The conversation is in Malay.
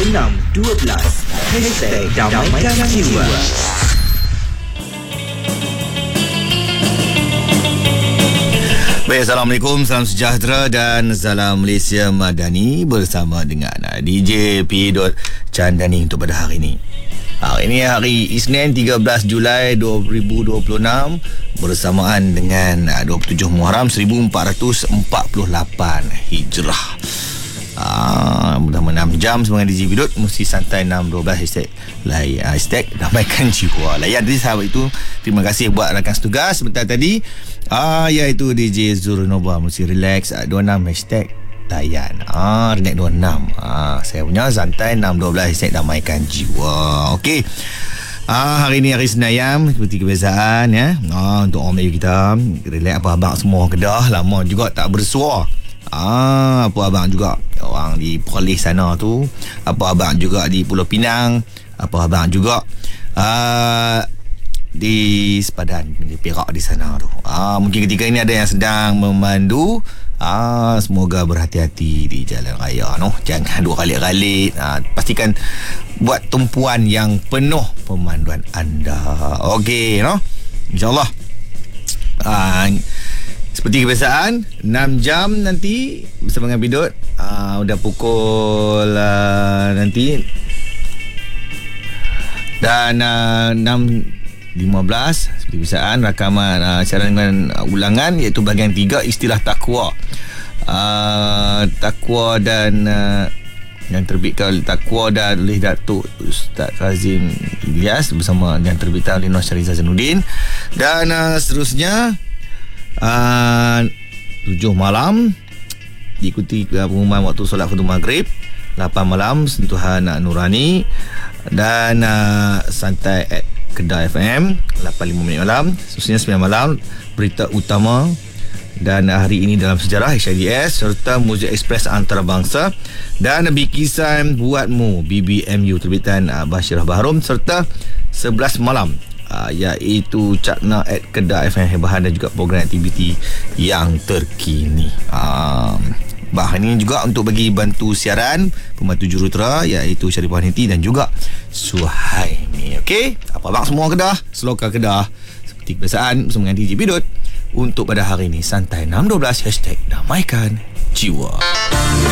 #Damaikan Jiwa. Baik, Assalamualaikum, salam sejahtera dan salam Malaysia Madani bersama dengan DJ P. Chandani untuk pada hari ini. Hari ini hari Isnin 13 Julai 2026 bersamaan dengan 27 Muharram 1448 Hijrah. Mudah-mudahan 6 jam sebagai DJ Bidut mesti santai 6.12 hashtag damaikan jiwa. Layan tadi sahabat itu. Terima kasih buat rakan setugas sebentar tadi. Iaitu DJ Zul Nova mesti relax 26 hashtag layan. Relax 26. Saya punya santai 6.12 hashtag damaikan jiwa. Okey. Hari ni hari Senayam seperti kebiasaan ya. Untuk orang Melayu kita relax abang-abang semua Kedah lama juga tak bersuara. Apa abang juga orang di Perlis sana tu, apa abang juga di Pulau Pinang, apa abang juga di Sepadan, di Perak di sana tu. Mungkin ketika ini ada yang sedang memandu. Semoga berhati-hati di jalan raya no. Jangan dua kali-kali. Pastikan buat tumpuan yang penuh pemanduan anda. Okey no. InsyaAllah. Seperti kebiasaan 6 jam nanti bersama dengan Bidut. Udah pukul nanti dan 6.15 seperti kebiasaan rakaman siaran dengan ulangan iaitu bahagian 3 istilah takwa. Takwa dan yang terbitkan oleh Takwa dan oleh Datuk Ustaz Kazim Ilyas bersama yang terbitan oleh Nur Syariza Zainuddin. Dan seterusnya 7 malam diikuti pengumuman waktu solat fardu maghrib. 8 malam sentuhan Nurani. Dan santai at Kedah FM 8.5 minit malam. Seterusnya 9 malam berita utama dan hari ini dalam sejarah HIDS serta Muzik Express Antarabangsa dan Bikisan Buatmu BBMU terbitan Bashirah Bahrum serta 11 malam iaitu Cakna at Kedah FM Hebahan dan juga program aktiviti yang terkini. Bahan ini juga untuk bagi bantu siaran pembantu jurutera iaitu Syarifah Niti dan juga Suhaimi. Okey, apa abang semua Kedah, Seloka Kedah seperti kebiasaan bersama dengan DJ Bidut untuk pada hari ini santai 6.12 hashtag damaikan jiwa.